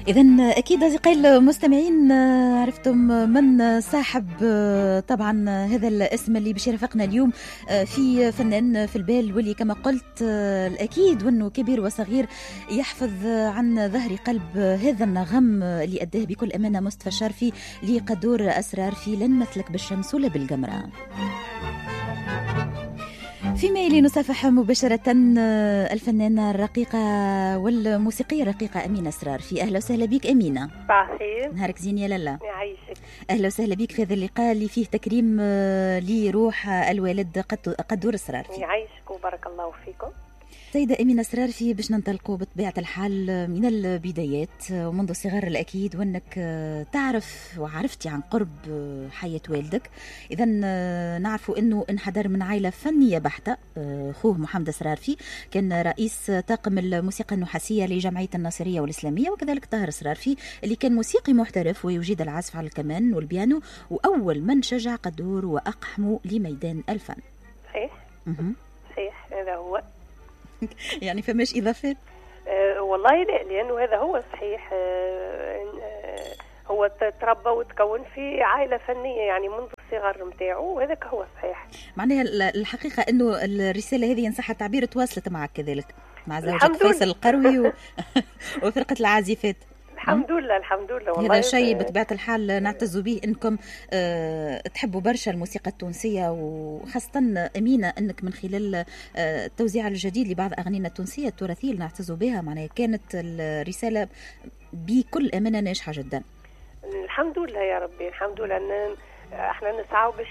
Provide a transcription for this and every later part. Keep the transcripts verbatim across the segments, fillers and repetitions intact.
إذن أكيد أصدقائي المستمعين عرفتم من صاحب طبعا هذا الاسم اللي باش يرافقنا اليوم، في فنان في البال واللي كما قلت الأكيد وأنه كبير وصغير يحفظ عن ظهر قلب هذا النغم اللي أداه بكل أمانة مصطفى الشرفي لقدور أسرار في لن مثلك بالشمس ولا بالقمرة. في ميل نصافح مباشرة الفنانة الرقيقة والموسيقية الرقيقة أمينة أسرار. في أهلا وسهلا بك أمينة. صحيح. نهارك زين يا لالا. يعيشك. أهلا وسهلا بك في هذا اللقاء اللي فيه تكريم لروح الوالد قدور أسرار. يعيشك وبارك الله فيكم. سيدة أمينة أسرار، في باش ننطلقوا بطبيعة الحال من البدايات ومنذ الصغر الأكيد، وأنك تعرف وعرفتي عن قرب حياة والدك. إذا نعرفوا أنه انحدر من عائلة فنية بحتة. أخوه محمد أسرارفي كان رئيس طاقم الموسيقى النحاسية لجمعية الناصرية والإسلامية، وكذلك طاهر أسرارفي اللي كان موسيقي محترف ويجيد العزف على الكمان والبيانو، وأول من شجع قدور وأقحمه لميدان الفن. صحيح. صحيح، هذا هو. يعني فماش إضافات؟ أه والله لا، لأنه هذا هو صحيح. أه هو تربى وتكون في عائلة فنية يعني منذ الصغر متاعه، وهذاك هو صحيح. معناها الحقيقة أنه الرسالة هذه إن صح التعبير تواصلت معك كذلك مع زوجك فيصل القروي و... وفرقة العازفات. الحمد لله الحمد لله والله. هذا شيء بطبيعة الحال نعتز به، انكم أه تحبوا برشا الموسيقى التونسية، وخاصة أمينة انك من خلال أه التوزيع الجديد لبعض أغانينا التونسية التراثية اللي نعتزوا بها، معناها كانت الرسالة بكل أمانة ناجحة جدا. الحمد لله يا ربي، الحمد لله. أن احنا نسعوا باش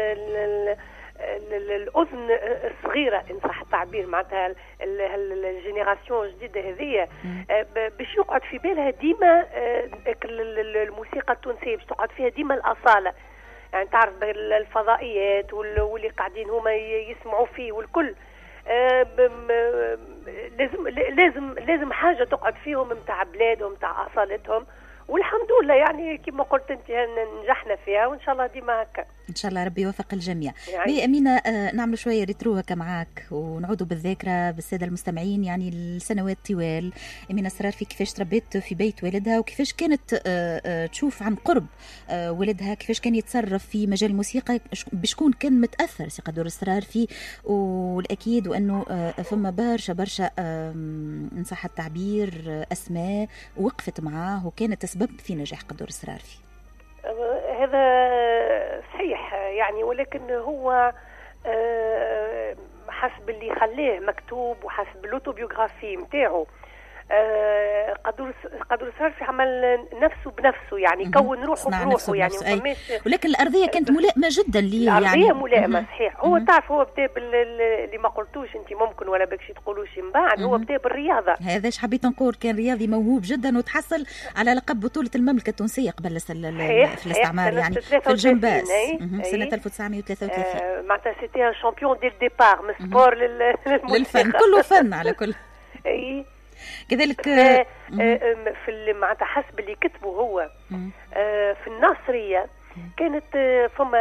الأذن الصغيرة إن صح التعبير، معناتها الجينيراسيون الجديدة هذه باش يقعد في بالها ديما الموسيقى التونسية، باش تقعد فيها ديما الأصالة. يعني تعرف الفضائيات واللي قاعدين هما يسمعوا فيه والكل لازم لازم لازم حاجة تقعد فيهم متاع بلادهم متاع أصالتهم، والحمد لله يعني كما قلت انت نجحنا فيها، وان شاء الله ديما هكا. ان شاء الله ربي يوفق الجميع. يعني. أمينة آه نعمل شويه ريترو هكا معاك ونعودوا بالذاكره بالساده المستمعين، يعني السنوات طوال أمينة أسرار في كيفاش تربيت في بيت والدها، وكيفاش كانت آه آه تشوف عن قرب آه والدها كيفاش كان يتصرف في مجال الموسيقى، بشكون كان متاثر سي قدور أسرار فيه، والاكيد وانه آه فما برشا برشا آه ان صح التعبير آه اسماء وقفت معاه وكانت تسبب في نجاح قدور أسرار فيه. هذا صحيح يعني، ولكن هو حسب اللي خلاه مكتوب وحسب الاوتوبيوغرافي نتاعو قدور قدور أسرارفي عمل نفسه بنفسه، يعني كون روحه بروحه يعني. ولكن الأرضية كانت ملائمة جدا ليه، الأرضية يعني ملائمة صحيح. هو تعرف هو بدا اللي ما قلتوش انت ممكن ولا بكش تقولوش من بعد، هو بدا بالرياضة. هذا ايش حبيت نقول، كان رياضي موهوب جدا وتحصل على لقب بطولة المملكة التونسية قبل في الاستعمار، يعني في الجمباز سنة ألف وتسعمائة وثلاثة وثلاثين. آه معناتها سيتي شامبيون ديل ديبار من سبور للفن، كله فن على كل. اي كذلك في معناتها حسب اللي كتبه هو في الناصرية كانت فما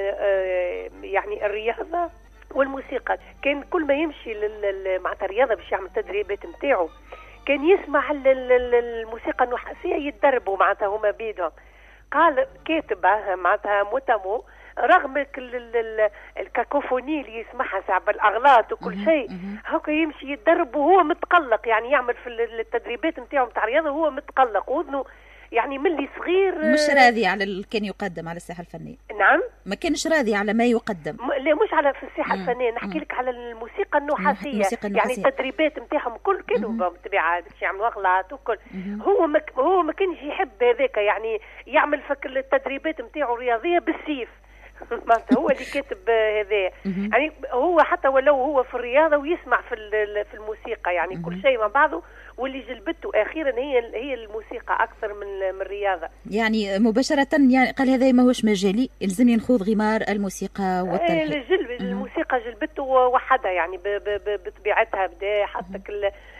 يعني الرياضة والموسيقى. كان كل ما يمشي معناتها الرياضة باش يعمل تدريبات نتاعو كان يسمع الموسيقى النحاسية يتدربوا معناتها هما بيدهم. قال كاتب معناتها متمو رغم الكاكوفوني اللي يسمعها ساعة بالأغلاط وكل شيء، هكا يمشي يتدرب وهو متقلق، يعني يعمل في التدريبات نتاعو نتاع الرياضة وهو متقلق، وذنه يعني من اللي صغير مش راضي على اللي كان يقدم على الساحة الفنية. نعم، ما كانش راضي على ما يقدم. م... لا مش على في الساحة الفنية، نحكي لك على الموسيقى النحاسية. الموسيقى النحاسية. يعني التدريبات نتاعهم كل كده بالطبيعة باش يعملوا أغلاط وكل. هو ما مك... هو ما كانش يحب هذاك، يعني يعمل فكر التدريبات نتاعو الرياضية بالسيف. هو اللي كاتب هذا، يعني هو حتى ولو هو في الرياضة ويسمع في في الموسيقى، يعني كل شيء مع بعضه، واللي جلبته أخيرا هي هي الموسيقى أكثر من من الرياضة. يعني مباشرة يعني قال هذا ما هوش مجالي، يلزمني نخوض غمار الموسيقى والتلحين. جلب الموسيقى جلبته وحدها يعني بطبيعتها، بدا حطك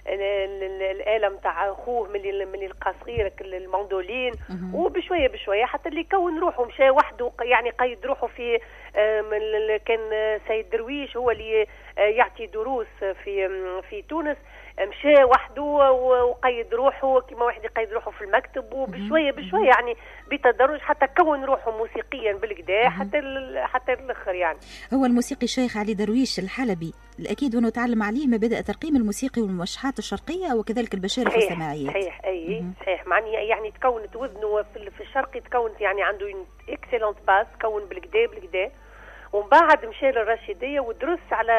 الآلة متاع أخوه من من القصير الماندولين، وبشوية بشوية حتى اللي كون روحه مشى وحده، يعني قيد روحه في كان سيد درويش هو اللي يعطي دروس في في تونس، مشى وحده وقيد روحه كما واحد يقيد روحه في المكتب، وبشويه بشويه يعني بتدرج حتى كون روحه موسيقيا بالكدا حتى حتى الاخر. يعني هو الموسيقي الشيخ علي درويش الحلبي الاكيد انه تعلم عليه مبادئ الترقيم الموسيقي والموشحات الشرقيه وكذلك البشاره والسماعيات. صحيح اي صحيح معني يعني تكونت وذنه في الشرقي، تكونت يعني عنده اكسلنت باس، تكون بالكدا بالكدا، ومن بعد مشى للرشيديه ودرس على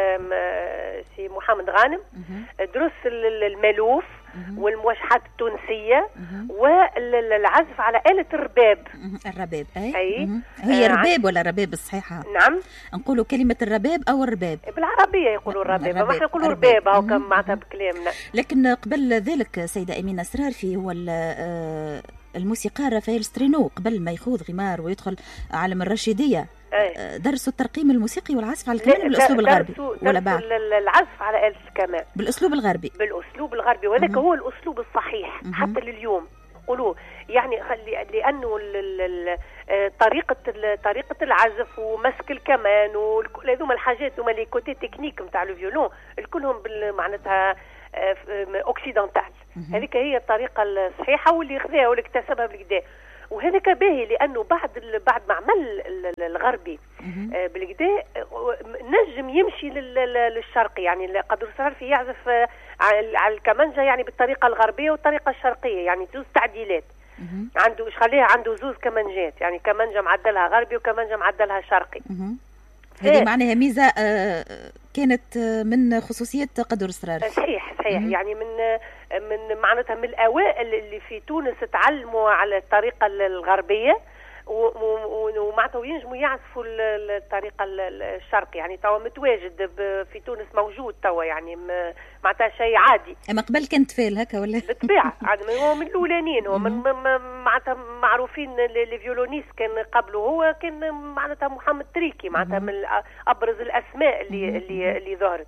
سي محمد غانم، درس المالوف والموشحات التونسيه والعزف على آلة الرباب. الرباب اي, أي. هي رباب ولا رباب الصحيحه؟ نعم نقولوا كلمه الرباب او الرباب بالعربيه يقولوا الرباب، ما احنا نقولوا رباب هاو كم معناتها بكلامنا. لكن قبل ذلك سيده امينه سرارفي هو الموسيقار رافائيل سترينو قبل ما يخوض غمار ويدخل عالم الرشيديه أيه. درسوا الترقيم الموسيقي والعزف على الكمان بالاسلوب الغربي ولا بعد؟ العزف على آلة الكمان بالاسلوب الغربي بالاسلوب الغربي وهذاك هو الاسلوب الصحيح مم. حتى لليوم قولوا يعني خلي لانه طريقه طريقه العزف ومسك الكمان وكل هذوما الحاجات هما لي كوتي تكنيك نتاع الفيولون الكلهم معناتها اوكسيدونتال. هذيك هي الطريقه الصحيحه واللي خذاها واللي اكتسبها بالكدا، وهذاك باهي لانه بعد بعد ما عمل الغربي بالكدا نجم يمشي للشرقي. يعني قدر سرارفي يعزف على الكمانجه يعني بالطريقه الغربيه والطريقه الشرقيه، يعني زوز تعديلات عنده ايش خليها عنده زوز كمانجات، يعني كمانجه معدلها غربي وكمانجه معدلها شرقي. هذه معناها ميزه كانت من خصوصيات قدر سرارفي. صحيح صحيح مم. يعني من من معناتها من الاوائل اللي في تونس تعلموا على الطريقه الغربيه ومعناتها ينجموا يعزفوا الطريقه الشرقي. يعني توا متواجد في تونس موجود توا، يعني معناتها شيء عادي. اما قبل كنت فيل هكا ولا بالطبيعه هو من الاولانيين، هو من معناتها معروفين لي فيولونيست كان قبله، هو كان معناتها محمد تريكي معناتها من ابرز الاسماء اللي اللي اللي ظهرت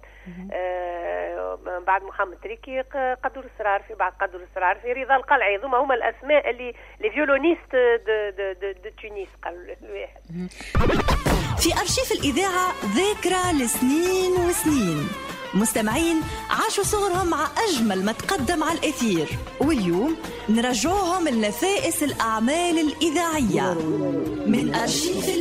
آه بعد محمد تريكي قدر السرارفي، بعد قدر السرارفي رضا القلعي، هذوما هما الاسماء اللي لي فيولونيست دو دو دو, دو تونس قالوا الواحد. في أرشيف الإذاعة ذاكرة لسنين وسنين، مستمعين عاشوا صغرهم مع أجمل ما تقدم على الأثير، واليوم نرجعهم لنفائس الأعمال الإذاعية من أرشيف